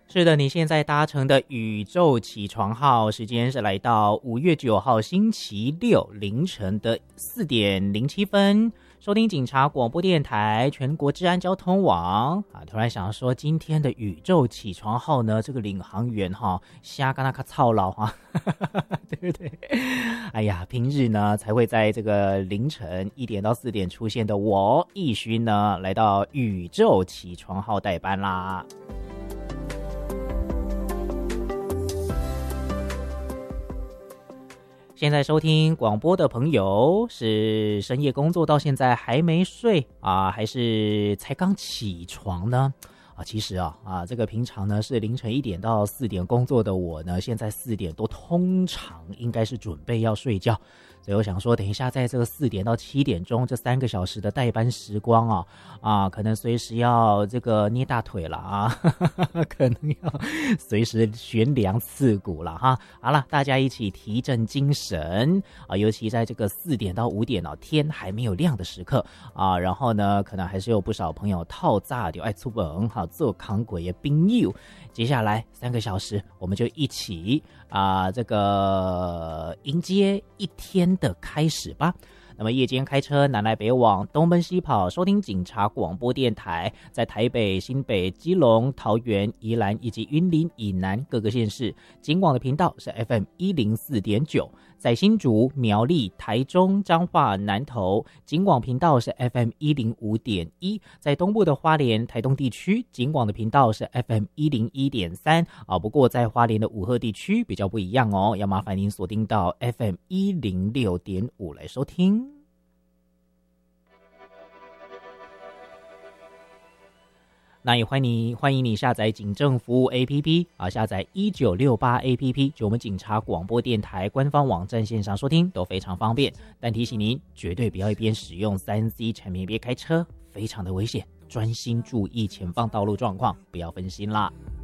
是的，你现在搭乘的宇宙起床号，时间是来到5月9号星期六凌晨的4点07分，收听警察广播电台全国治安交通网啊。突然想说，今天的宇宙起床号呢，这个领航员瞎跟他卡操劳对不对？哎呀，平日呢才会在这个凌晨1点到4点出现的我奕勋呢，来到宇宙起床号代班啦。现在收听广播的朋友是深夜工作到现在还没睡啊，还是才刚起床呢？其实这个平常呢是凌晨1点到4点工作的我呢，现在4点多通常应该是准备要睡觉，所以我想说等一下在这个4点到7点钟这3个小时的代班时光可能随时要这个捏大腿了可能要随时悬梁刺股了哈。好了，大家一起提振精神尤其在这个4点到5点天还没有亮的时刻然后呢可能还是有不少朋友套炸就爱出门做扛鬼的朋友。接下来3个小时我们就一起这个迎接一天的开始吧。那么夜间开车南来北往东奔西跑，收听警察广播电台，在台北、新北、基隆、桃园、宜兰以及云林以南各个县市，警广的频道是 FM104.9， 在新竹、苗栗、台中、彰化、南投，警广频道是 FM105.1， 在东部的花莲、台东地区，警广的频道是 FM101.3不过在花莲的武鹤地区比较不一样要麻烦您锁定到 FM106.5 来收听。那也欢迎你下载警政服务 APP 下载1968 APP， 就我们警察广播电台官方网站线上收听都非常方便。但提醒您，绝对不要一边使用3C 产品一边开车，非常的危险，专心注意前方道路状况，不要分心啦。